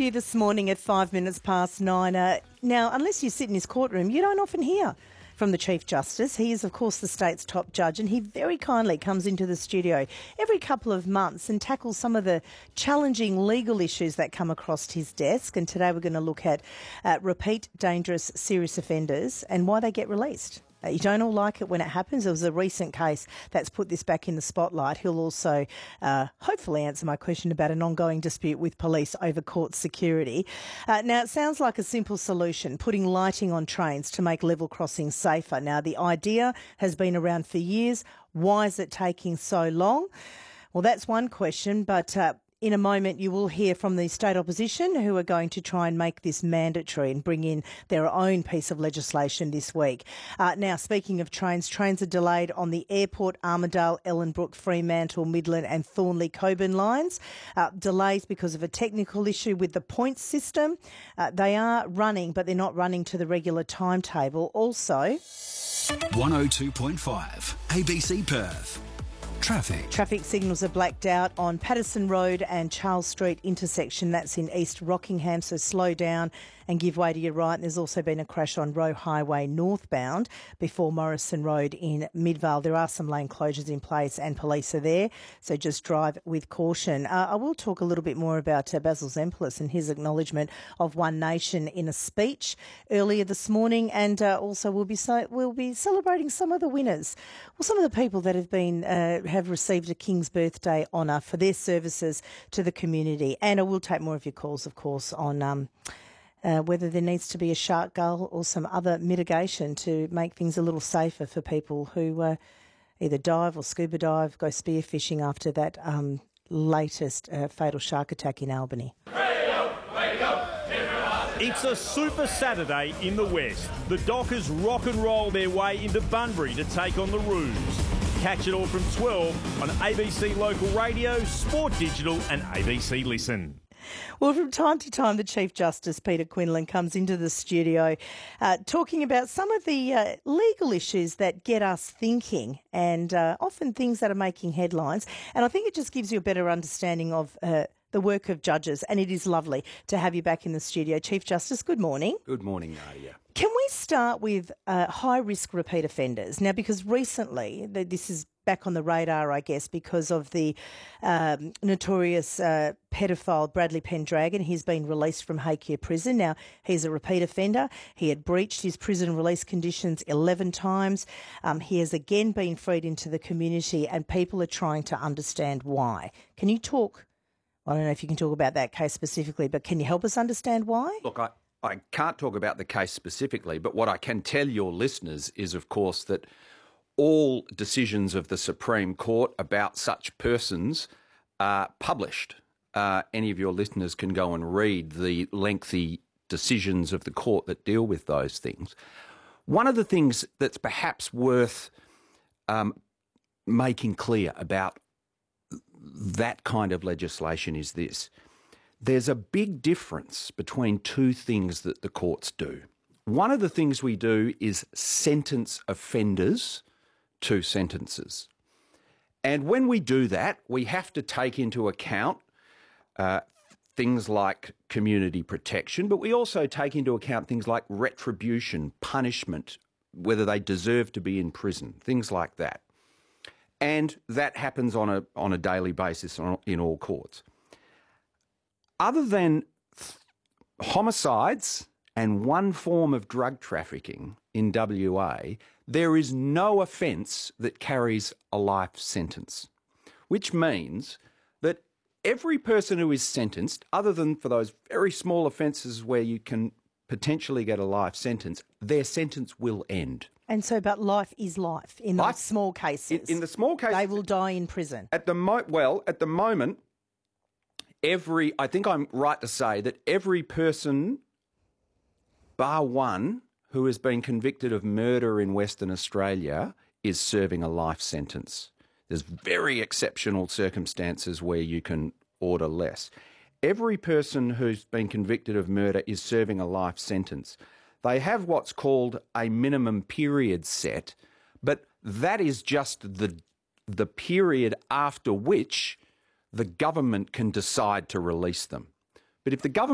you this morning at 9:05. Now, unless you sit in his courtroom, you don't often hear from the Chief Justice. He is, of course, the state's top judge, and he very kindly comes into the studio every couple of months and tackles some of the challenging legal issues that come across his desk. And today we're going to look at repeat dangerous serious offenders and why they get released. You don't all like it when it happens. There was a recent case that's put this back in the spotlight. He'll also hopefully answer my question about an ongoing dispute with police over court security. Now, it sounds like a simple solution, putting lighting on trains to make level crossings safer. Now, the idea has been around for years. Why is it taking so long? Well, that's one question, but in a moment, you will hear from the state opposition who are going to try and make this mandatory and bring in their own piece of legislation this week. Now, speaking of trains are delayed on the Airport, Armidale, Ellenbrook, Fremantle, Midland and Thornley Coburn lines. Delays because of a technical issue with the points system. They are running, but they're not running to the regular timetable. Also, 102.5 ABC Perth. Traffic signals are blacked out on Patterson Road and Charles Street intersection. That's in East Rockingham, so slow down and give way to your right. And there's also been a crash on Roe Highway northbound before Morrison Road in Midvale. There are some lane closures in place and police are there, so just drive with caution. I will talk a little bit more about Basil Zempilas and his acknowledgement of One Nation in a speech earlier this morning, and also we'll be celebrating some of the winners, well, some of the people that have received a King's Birthday honour for their services to the community. And I will take more of your calls, of course, on whether there needs to be a shark gull or some other mitigation to make things a little safer for people who either dive or scuba dive, go spearfishing after that latest fatal shark attack in Albany. It's a Super Saturday in the West. The Dockers rock and roll their way into Bunbury to take on the Roos. Catch it all from 12 on ABC Local Radio, Sport Digital and ABC Listen. Well, from time to time, the Chief Justice, Peter Quinlan, comes into the studio talking about some of the legal issues that get us thinking and often things that are making headlines. And I think it just gives you a better understanding of the work of judges, and it is lovely to have you back in the studio. Chief Justice, good morning. Good morning, Nadia. Can we start with high-risk repeat offenders? Now, because recently, this is back on the radar, I guess, because of the notorious pedophile Bradley Pendragon. He's been released from Hakea Prison. Now, he's a repeat offender. He had breached his prison release conditions 11 times. He has again been freed into the community, and people are trying to understand why. Can you talk? I don't know if you can talk about that case specifically, but can you help us understand why? Look, I can't talk about the case specifically, but what I can tell your listeners is, of course, that all decisions of the Supreme Court about such persons are published. Any of your listeners can go and read the lengthy decisions of the court that deal with those things. One of the things that's perhaps worth making clear about that kind of legislation is this. There's a big difference between two things that the courts do. One of the things we do is sentence offenders to sentences. And when we do that, we have to take into account things like community protection, but we also take into account things like retribution, punishment, whether they deserve to be in prison, things like that. And that happens on a daily basis in all courts. Other than homicides and one form of drug trafficking in WA, there is no offence that carries a life sentence, which means that every person who is sentenced, other than for those very small offences where you can potentially get a life sentence, their sentence will end. And so, but life is life in those small cases. In the small cases, they will die in prison. At the moment, I think I'm right to say that every person, bar one, who has been convicted of murder in Western Australia is serving a life sentence. There's very exceptional circumstances where you can order less. Every person who's been convicted of murder is serving a life sentence. They have what's called a minimum period set, but that is just the period after which the government can decide to release them. But if the government